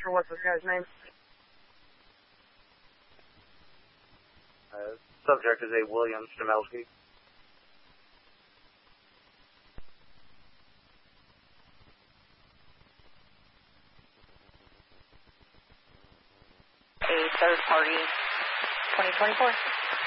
for what's this guy's name? Subject is a William Stamelski. A third party, 2024.